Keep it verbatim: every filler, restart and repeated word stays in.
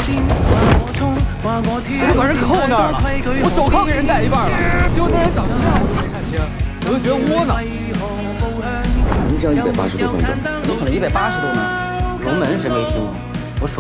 我把人扣那儿了，我手铐给人戴一半了，结果那人长什么样我都没看清，我就觉得窝囊。 能这样一百八十度转转？ 怎么可能一百八十度呢？龙门谁没听过？